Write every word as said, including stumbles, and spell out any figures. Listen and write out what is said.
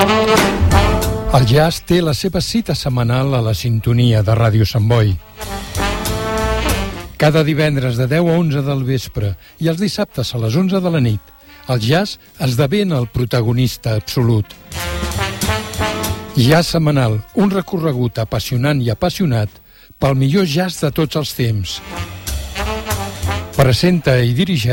El jazz té la seva cita setmanal a la sintonia de Ràdio Sant Boi. Cada divendres de deu a onze del vespre i els dissabtes a les onze de la nit, el jazz esdevé el protagonista absolut. Jazz setmanal, un recorregut apassionant i apassionat pel millor jazz de tots els temps. Presenta i dirigeix